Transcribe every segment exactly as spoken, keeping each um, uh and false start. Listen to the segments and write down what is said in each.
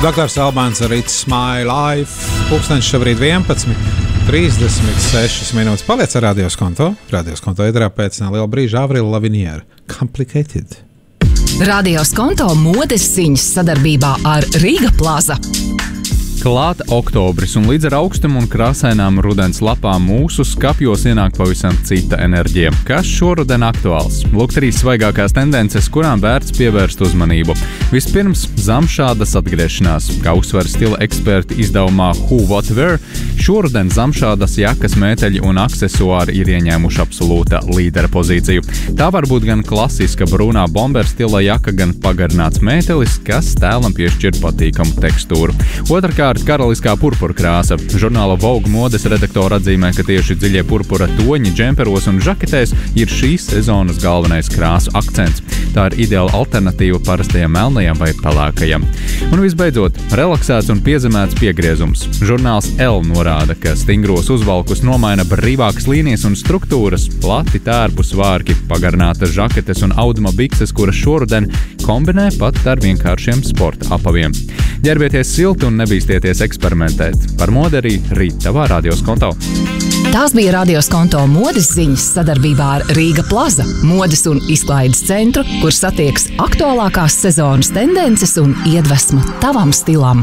Doktors Albāns ar It's My Life. Pulkstenis šobrīd vienpadsmit trīsdesmit sešas minūtes. Paliec ar Radios Konto. Radios Konto iedarā pēc neliela brīža Avrila Laviniera. Complicated. Radios Konto modes ziņas sadarbībā ar Rīga Plaza. Klāt oktobris, un līdz ar augstumu un krāsainām rudens lapām mūsu skapjos ienāk pavisam cita enerģija. Kas šoruden aktuāls? Lūk, trīs svaigākās tendences, kurām vērts pievērst uzmanību. Vispirms, zamšādas atgriešanās. Kā uzsver stila eksperti izdevumā Who What Wear, šoruden zamšādas jakas, mēteļi un aksesuāri ir ieņēmuši absolūta līdera pozīciju. Tā var būt gan klasiska brūnā bomber stila jaka, gan pagarināts mētelis, kas tēlam piešķir patīkamu tekstūru. Otrkārt, karaliskā purpura krāsa. Žurnāla Vogue modes redaktora atzīmē, ka tieši dziļie purpura toņi džemperos un žaketēs ir šīs sezonas galvenais krāsu akcents. Tā ir ideāla alternatīva parastajam melnajam vai pelēkajam. Un visbeidzot, relaksēts un piezemēts piegriezums. Žurnāls Elle norāda, ka stingros uzvalkus nomaina brīvākas līnijas un struktūras, plati tērpu svārki, pagarinātas žaketes un auduma bikses, kuras šoruden kombinē pat ar vienkāršiem sporta apaviem. Ģērbieties silti un nebīstieties eksperimentēt. Par modi arī rīt tavā Radios Konto. Tās bija Radios Konto modes ziņas sadarbībā ar Rīga Plaza, modes un izklaides centru, kur satiekas aktuālākās sezonas tendences un iedvesma tavam stilam.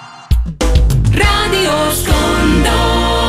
Radios Konto.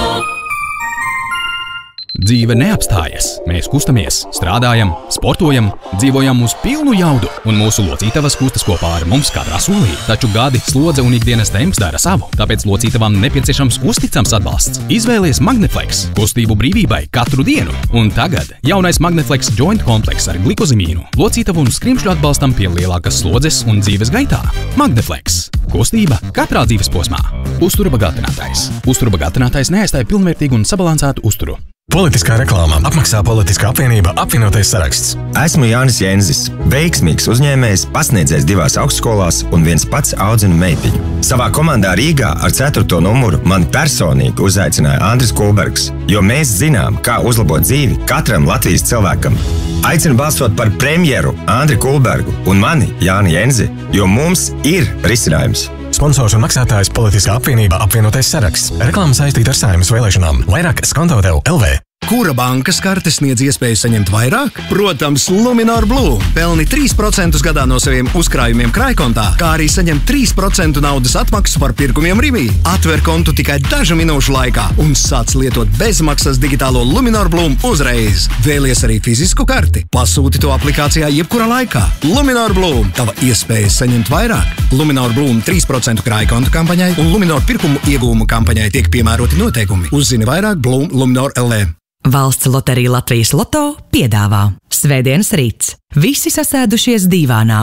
Dzīve neapstājas. Mēs kustamies, strādājam, sportojam, dzīvojam uz pilnu jaudu, un mūsu locītavas kustas kopā ar mums katrā solī. Taču gadi, slodze un ikdienas temps dara savu, tāpēc locītavām nepieciešams uzticams atbalsts. Izvēlies Magneflex, kustību brīvībai katru dienu. Un tagad jaunais Magneflex Joint Complex ar glikozimīnu, locītavu un skrimšļu atbalstam pie lielākas slodzes un dzīves gaitā. Magneflex. Kustība katrā dzīves posmā. Uztura bagātinātājs. Uztura bagātinātājs neaizstāja pilnvērtīgu un sabalansētu uzturu. Politiskā reklāmā apmaksā Politiskā apvienība Apvienotais saraksts. Esmu Jānis Jenzis, veiksmīgs uzņēmējs, pasniedzējs divās augstskolās un viens pats audzinu meitiņu. Savā komandā Rīgā ar ceturto numuru mani personīgi uzaicināja Andris Kulbergs, jo mēs zinām, kā uzlabot dzīvi katram Latvijas cilvēkam. Aicinu balsot par premjeru Andri Kulbergu un mani, Jāni Jenzi, jo mums ir risinājums. Sponsors un maksātājs Politiskā apvienība Apvienotais saraksts. Reklāma saistīta ar Saeimas vēlēšanām. Vairāk Skonto tev L V. Kura bankas karte sniedz iespēju saņemt vairāk? Protams, Luminor Blue. Pelni trīs procentus gadā no saviem uzkrājumiem krājkontā, kā arī saņem trīs procentu naudas atmaksu par pirkumiem Rivī. Atver kontu tikai dažu minūšu laikā un sāc lietot bezmaksas digitālo Luminor Blue uzreiz. Vēlies arī fizisku karti? Pasūti to aplikācijā jebkurā laikā. Luminor Blue. Tava iespēja saņemt vairāk. Luminor Blue trīs procentu krājkontu kampaņai un Luminor pirkumu iegūmu kampaņai tiek piemēroti noteikumi. Uzzini vairāk Blue Luminor L V. Valsts loterija Latvijas Loto piedāvā Svētdienas rīts. Visi sasēdušies dīvānā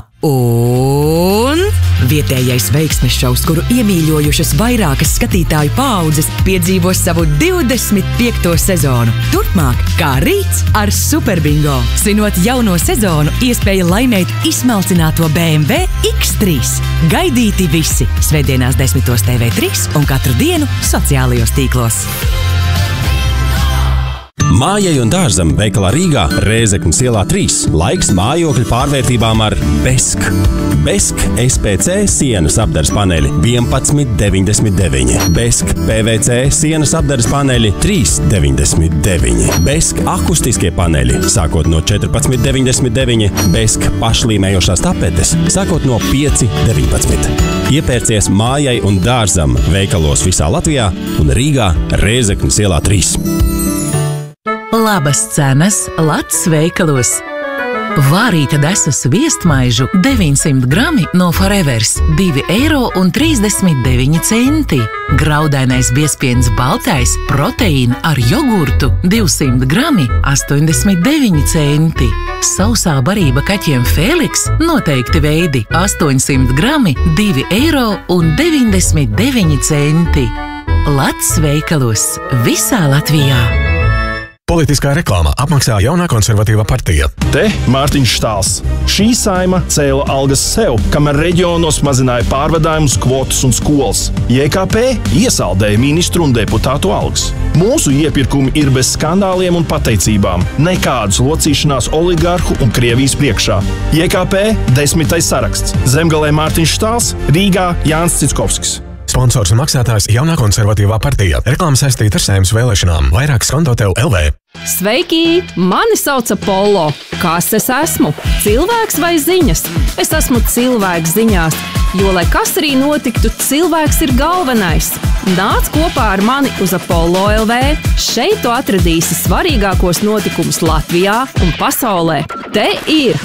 un vietējais veiksmes šovs, kuru iemīļojušas vairākas skatītāju paaudzes, piedzīvos savu divdesmit piekto sezonu. Turpmāk, kā rīts ar Superbingo. Svinot jauno sezonu, iespēja laimēt izsmalcināto B M W X trīs. Gaidīti visi Svētdienās desmitos T V trīs un katru dienu sociālajos tīklos. Mājai un dārzam veikalā Rīgā Rēzeknes ielā trīs. Laiks mājokļu pārvērtībām ar Besk. Besk S P C sienas apdares paneļi vienpadsmit deviņdesmit deviņi. Besk P V C sienas apdares paneļi trīs deviņdesmit deviņi. Besk akustiskie paneļi sākot no četrpadsmit deviņdesmit deviņi. Besk pašlīmējošās tapetes sākot no pieci deviņpadsmit. Iepērcies mājai un dārzam veikalos visā Latvijā un Rīgā Rēzeknes ielā trīs. Labas cenas Lats veikalos. Vārīta desa sviestmaižu deviņsimt grami no Forevers divi eiro un trīsdesmit deviņi centi. Graudainais biezpiens baltais proteīna ar jogurtu divsimt grami astoņdesmit deviņi centi. Sausā barība kaķiem Feliks noteikti veidi astoņsimt grami divi eiro un deviņdesmit deviņi centi. Lats veikalos visā Latvijā. Politiskā reklāmā apmaksā Jaunā konservatīvā partija. Te Mārtiņš Štāls. Šī saima cēla algas sev, kamēr reģionos mazināja pārvadājumus, kvotas un skolas. J K P iesaldēja ministru un deputātu algas. Mūsu iepirkumi ir bez skandāliem un pateicībām. Nekādas locīšanās oligarhu un Krievijas priekšā. J K P desmitais saraksts. Zemgalē Mārtiņš Štāls, Rīgā Jānis Cickovskis. Sponsors un maksātājs Jaunā konservatīvā partija. Reklāma saistīta ar Saeimas vēlēšanām. Vairāk skonto tev L V. Sveiki! Mani sauc Apollo. Kas es esmu? Cilvēks vai ziņas? Es esmu cilvēks ziņās, jo, lai kas arī notiktu, cilvēks ir galvenais. Nāc kopā ar mani uz Apollo L V. Šeit tu atradīsi svarīgākos notikumus Latvijā un pasaulē. Te ir